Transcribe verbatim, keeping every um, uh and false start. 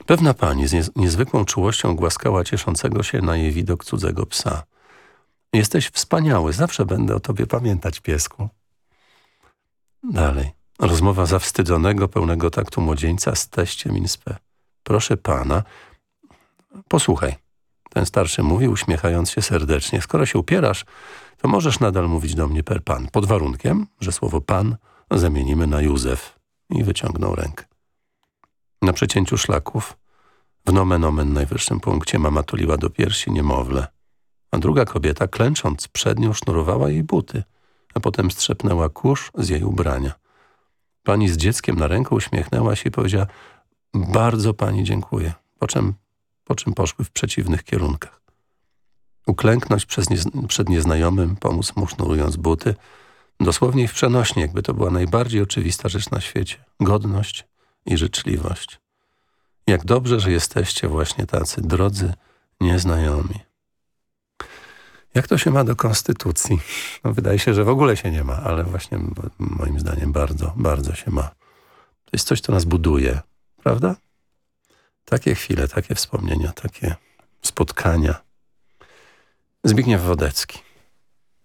Pewna pani z niez- niezwykłą czułością głaskała cieszącego się na jej widok cudzego psa. Jesteś wspaniały, zawsze będę o tobie pamiętać, piesku. Dalej. Rozmowa zawstydzonego, pełnego taktu młodzieńca z teściem Inspe. Proszę pana, posłuchaj. Ten starszy mówi, uśmiechając się serdecznie. Skoro się upierasz, to możesz nadal mówić do mnie per pan, pod warunkiem, że słowo pan zamienimy na Józef. I wyciągnął rękę. Na przecięciu szlaków, w nomen omen najwyższym punkcie, mama tuliła do piersi niemowlę, a druga kobieta, klęcząc przed nią, sznurowała jej buty, a potem strzepnęła kurz z jej ubrania. Pani z dzieckiem na ręku uśmiechnęła się i powiedziała: bardzo pani dziękuję, po czym, po czym poszły w przeciwnych kierunkach. Uklęknąć przez nie, przed nieznajomym, pomóc mu sznurując buty, dosłownie i w przenośni, jakby to była najbardziej oczywista rzecz na świecie. Godność i życzliwość. Jak dobrze, że jesteście właśnie tacy drodzy nieznajomi. Jak to się ma do konstytucji? No, wydaje się, że w ogóle się nie ma, ale właśnie moim zdaniem bardzo, bardzo się ma. To jest coś, co nas buduje, prawda? Takie chwile, takie wspomnienia, takie spotkania. Zbigniew Wodecki.